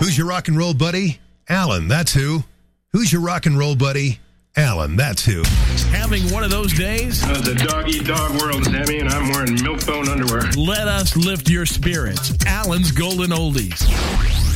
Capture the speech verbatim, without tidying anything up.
Who's your rock and roll buddy? Alan, that's who. Who's your rock and roll buddy? Alan, that's who. Having one of those days? Uh, the dog-eat-dog world, Sammy, and I'm wearing milk-bone underwear. Let us lift your spirits. Alan's Golden Oldies.